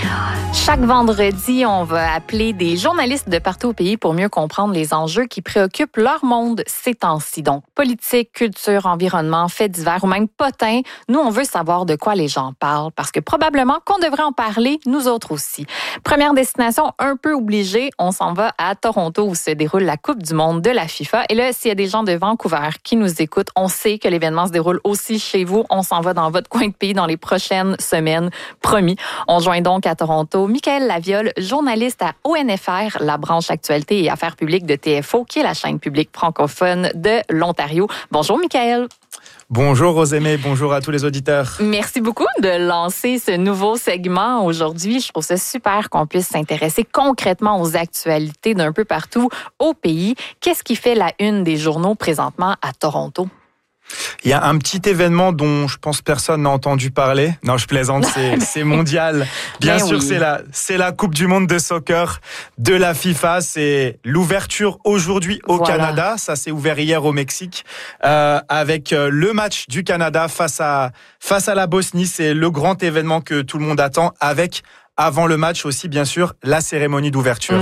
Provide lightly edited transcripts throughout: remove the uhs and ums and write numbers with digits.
Chaque vendredi, on va appeler des journalistes de partout au pays pour mieux comprendre les enjeux qui préoccupent leur monde ces temps-ci. Donc, politique, culture, environnement, faits divers ou même potins. Nous, on veut savoir de quoi les gens parlent parce que probablement qu'on devrait en parler, nous autres aussi. Première destination un peu obligée, on s'en va à Toronto où se déroule la Coupe du monde de la FIFA. Et là, s'il y a des gens de Vancouver qui nous écoutent, on sait que l'événement se déroule aussi chez vous. On s'en va dans votre coin de pays dans les prochaines semaines, promis. On joint donc à Toronto Michaël Laviole, journaliste à ONFR, la branche actualité et affaires publiques de TFO, qui est la chaîne publique francophone de l'Ontario. Bonjour Michaël. Bonjour Rosemée, bonjour à tous les auditeurs. Merci beaucoup de lancer ce nouveau segment aujourd'hui. Je trouve ça super qu'on puisse s'intéresser concrètement aux actualités d'un peu partout au pays. Qu'est-ce qui fait la une des journaux présentement à Toronto? Il y a un petit événement dont je pense personne n'a entendu parler. Non, je plaisante, c'est mondial. Bien sûr, oui. c'est la Coupe du monde de soccer de la FIFA. C'est l'ouverture aujourd'hui au Canada. Ça s'est ouvert hier au Mexique avec le match du Canada face à la Bosnie. C'est le grand événement que tout le monde attend avec avant le match aussi, bien sûr, la cérémonie d'ouverture.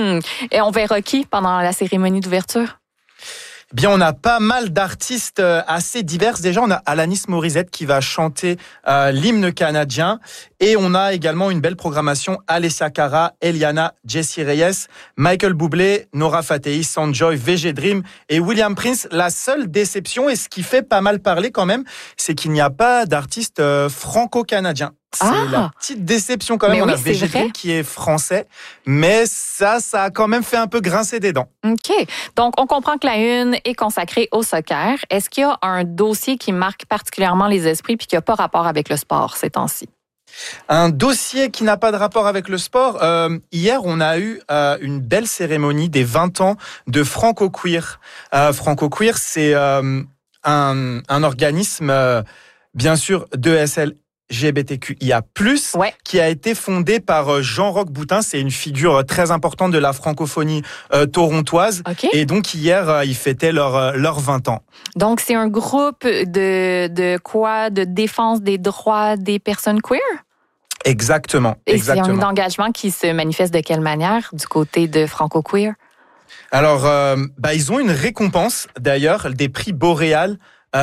Et on verra qui pendant la cérémonie d'ouverture? Bien, on a pas mal d'artistes assez divers. Déjà, on a Alanis Morissette qui va chanter l'hymne canadien. Et on a également une belle programmation. Alessia Cara, Eliana, Jessie Reyes, Michael Bublé, Nora Fatehi, Sanjoy, VG Dream et William Prince. La seule déception, et ce qui fait pas mal parler quand même, c'est qu'il n'y a pas d'artiste franco-canadien. C'est la petite déception quand même. On a VG Dream qui est français, mais ça a quand même fait un peu grincer des dents. OK. Donc, on comprend que la une est consacrée au soccer. Est-ce qu'il y a un dossier qui marque particulièrement les esprits puis qui n'a pas rapport avec le sport ces temps-ci? Un dossier qui n'a pas de rapport avec le sport. Hier, on a eu une belle cérémonie des 20 ans de Franco Queer. Franco Queer, c'est un organisme, bien sûr, d'ESL LGBTQIA+, qui a été fondé par Jean-Roch Boutin. C'est une figure très importante de la francophonie torontoise. Okay. Et donc, hier, ils fêtaient leurs 20 ans. Donc, c'est un groupe de quoi? De défense des droits des personnes queer? Exactement. Et c'est un engagement qui se manifeste de quelle manière du côté de Franco Queer? Alors, ils ont une récompense, d'ailleurs, des prix Boréal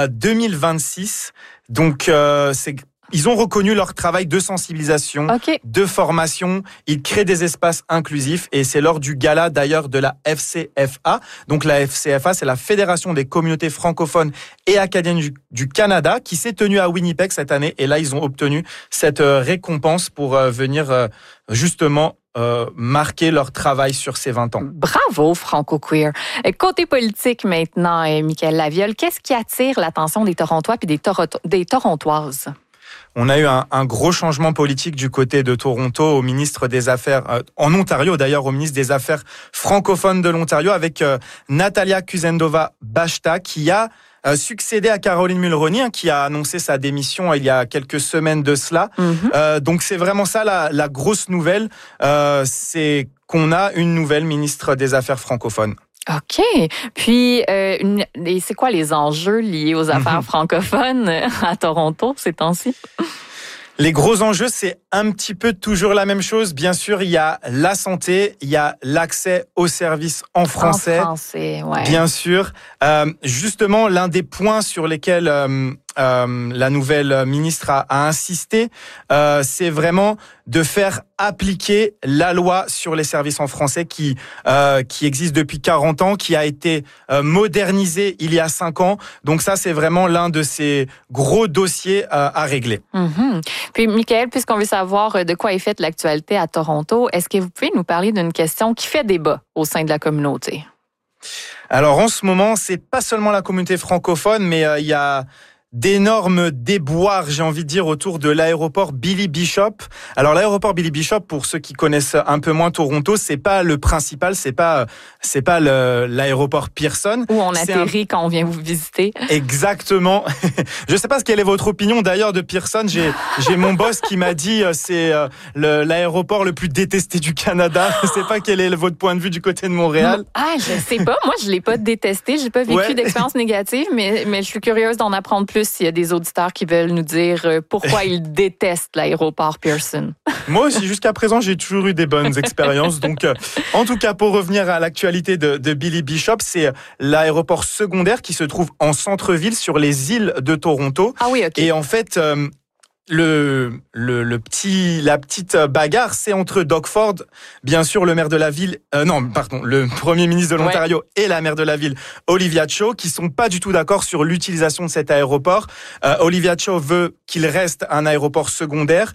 2026. Donc, ils ont reconnu leur travail de sensibilisation, de formation. Ils créent des espaces inclusifs et c'est lors du gala d'ailleurs de la FCFA. Donc la FCFA, c'est la Fédération des communautés francophones et acadiennes du Canada qui s'est tenue à Winnipeg cette année. Et là, ils ont obtenu cette récompense pour venir justement marquer leur travail sur ces 20 ans. Bravo, Franco Queer. Côté politique maintenant, Michaël Laviole, qu'est-ce qui attire l'attention des Torontois et des Torontoises? On a eu un gros changement politique du côté de Toronto au ministre des Affaires, en Ontario d'ailleurs, au ministre des Affaires francophones de l'Ontario avec Natalia Kuzendova-Bashta qui a succédé à Caroline Mulroney, qui a annoncé sa démission il y a quelques semaines de cela. Donc c'est vraiment ça la grosse nouvelle, c'est qu'on a une nouvelle ministre des Affaires francophones. OK. Puis, c'est quoi les enjeux liés aux affaires francophones à Toronto ces temps-ci? Les gros enjeux, c'est un petit peu toujours la même chose. Bien sûr, il y a la santé, il y a l'accès aux services en français. Bien sûr. Justement, l'un des points sur lesquels la nouvelle ministre a insisté, c'est vraiment de faire appliquer la loi sur les services en français qui existe depuis 40 ans, qui a été modernisée il y a 5 ans. Donc ça, c'est vraiment l'un de ces gros dossiers à régler. Puis, Michaël, puisqu'on veut savoir de quoi est faite l'actualité à Toronto, est-ce que vous pouvez nous parler d'une question qui fait débat au sein de la communauté? Alors, en ce moment, c'est pas seulement la communauté francophone, mais il y a d'énormes déboires, j'ai envie de dire, autour de l'aéroport Billy Bishop. Alors l'aéroport Billy Bishop, pour ceux qui connaissent un peu moins Toronto, c'est pas le principal, c'est pas l'aéroport Pearson. Où on atterrit quand on vient vous visiter. Exactement. Je sais pas quelle est votre opinion d'ailleurs de Pearson. J'ai mon boss qui m'a dit c'est l'aéroport le plus détesté du Canada. Je sais pas quel est votre point de vue du côté de Montréal. Je sais pas. Moi, je l'ai pas détesté. J'ai pas vécu d'expérience négative, mais je suis curieuse d'en apprendre plus plus s'il y a des auditeurs qui veulent nous dire pourquoi ils détestent l'aéroport Pearson. Moi aussi, jusqu'à présent, j'ai toujours eu des bonnes expériences. Donc, en tout cas, pour revenir à l'actualité de Billy Bishop, c'est l'aéroport secondaire qui se trouve en centre-ville sur les îles de Toronto. Ah oui, ok. Et en fait, la petite bagarre, c'est entre Doug Ford, bien sûr, le maire de la ville, le premier ministre de l'Ontario et la maire de la ville, Olivia Cho, qui sont pas du tout d'accord sur l'utilisation de cet aéroport. Olivia Cho veut qu'il reste un aéroport secondaire,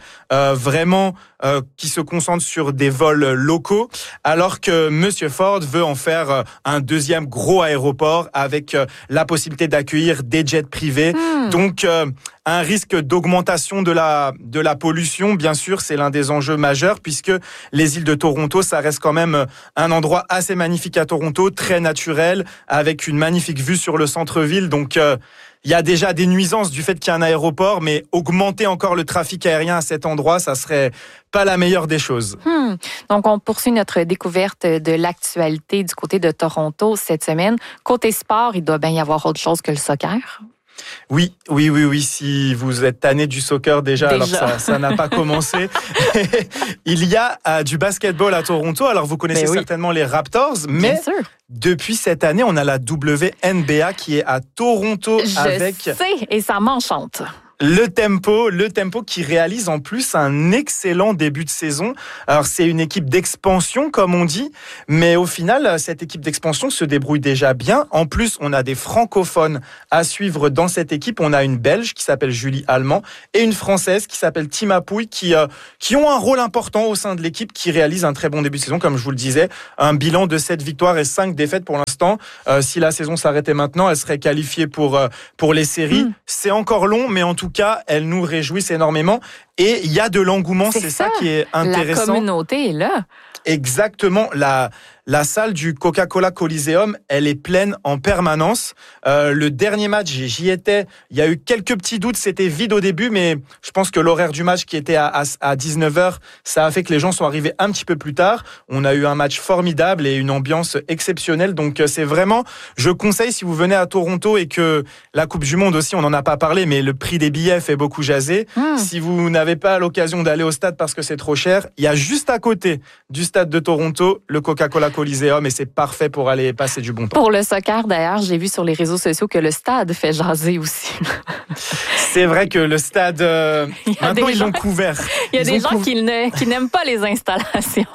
qui se concentre sur des vols locaux, alors que Monsieur Ford veut en faire un deuxième gros aéroport avec la possibilité d'accueillir des jets privés. Donc, un risque d'augmentation de la pollution, bien sûr, c'est l'un des enjeux majeurs, puisque les îles de Toronto, ça reste quand même un endroit assez magnifique à Toronto, très naturel, avec une magnifique vue sur le centre-ville. Donc, il y a déjà des nuisances du fait qu'il y a un aéroport, mais augmenter encore le trafic aérien à cet endroit, ça serait pas la meilleure des choses. Donc, on poursuit notre découverte de l'actualité du côté de Toronto cette semaine. Côté sport, il doit bien y avoir autre chose que le soccer. Oui. Si vous êtes tanné du soccer déjà. Alors ça n'a pas commencé. Il y a du basketball à Toronto. Alors vous connaissez certainement les Raptors, mais depuis cette année, on a la WNBA qui est à Toronto. Je sais, et ça m'enchante. Le Tempo qui réalise en plus un excellent début de saison. Alors c'est une équipe d'expansion comme on dit, mais au final cette équipe d'expansion se débrouille déjà bien. En plus on a des francophones à suivre dans cette équipe. On a une Belge qui s'appelle Julie Allemand et une Française qui s'appelle Tima Pouille qui ont un rôle important au sein de l'équipe, qui réalise un très bon début de saison comme je vous le disais. Un bilan de 7 victoires et 5 défaites pour l'instant. Si la saison s'arrêtait maintenant, elle serait qualifiée pour les séries. C'est encore long, mais en tout cas, elles nous réjouissent énormément. Et il y a de l'engouement, c'est ça qui est intéressant. La communauté est là. Exactement. La salle du Coca-Cola Coliseum, elle est pleine en permanence. Le dernier match, j'y étais. Il y a eu quelques petits doutes. C'était vide au début, mais je pense que l'horaire du match qui était à 19h, ça a fait que les gens sont arrivés un petit peu plus tard. On a eu un match formidable et une ambiance exceptionnelle. Donc, c'est vraiment, je conseille, si vous venez à Toronto et que la Coupe du Monde aussi, on n'en a pas parlé, mais le prix des billets fait beaucoup jaser. Si vous n'avez pas l'occasion d'aller au stade parce que c'est trop cher, il y a juste à côté du stade de Toronto, le Coca-Cola Coliseum, et c'est parfait pour aller passer du bon temps. Pour le soccer, d'ailleurs, j'ai vu sur les réseaux sociaux que le stade fait jaser aussi. C'est vrai que le stade, maintenant ils l'ont couvert. Il y a des gens qui n'aiment pas les installations.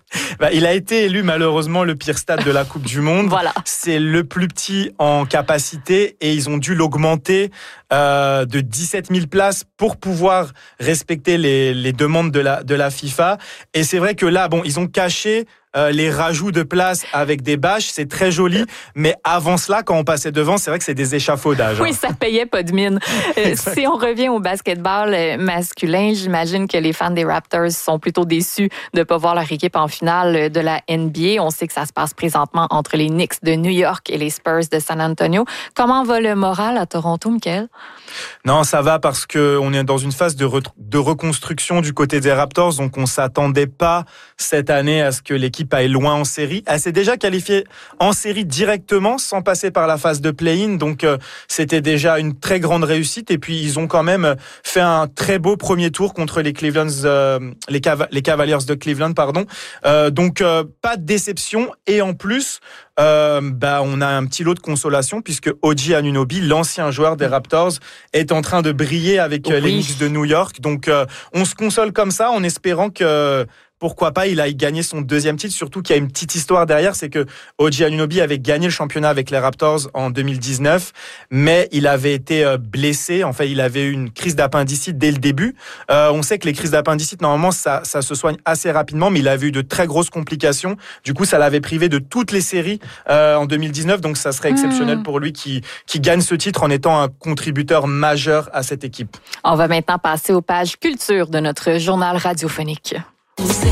Il a été élu malheureusement le pire stade de la Coupe du Monde. Voilà. C'est le plus petit en capacité et ils ont dû l'augmenter de 17 000 places pour pouvoir respecter les demandes de la FIFA. Et c'est vrai que là, ils ont caché les rajouts de place avec des bâches, c'est très joli, mais avant cela, quand on passait devant, c'est vrai que c'est des échafaudages. Oui, ça payait pas de mine. Si on revient au basketball masculin, j'imagine que les fans des Raptors sont plutôt déçus de ne pas voir leur équipe en finale de la NBA. On sait que ça se passe présentement entre les Knicks de New York et les Spurs de San Antonio. Comment va le moral à Toronto, Michael? Non, ça va parce qu'on est dans une phase de reconstruction du côté des Raptors, donc on s'attendait pas cette année à ce que l'équipe aille loin en série. Elle s'est déjà qualifiée en série directement sans passer par la phase de play-in, donc c'était déjà une très grande réussite. Et puis ils ont quand même fait un très beau premier tour contre les les Cavaliers de Cleveland, donc pas de déception. Et en plus, on a un petit lot de consolation puisque OG Anunoby, l'ancien joueur des Raptors, est en train de briller avec les Knicks de New York. Donc on se console comme ça en espérant que pourquoi pas il aille gagner son deuxième titre, surtout qu'il y a une petite histoire derrière, c'est que OG Anunoby avait gagné le championnat avec les Raptors en 2019, mais il avait été blessé, en fait il avait eu une crise d'appendicite dès le début. On sait que les crises d'appendicite, normalement ça se soigne assez rapidement, mais il avait eu de très grosses complications, du coup ça l'avait privé de toutes les séries en 2019, donc ça serait exceptionnel pour lui qui gagne ce titre en étant un contributeur majeur à cette équipe. On va maintenant passer aux pages culture de notre journal radiophonique.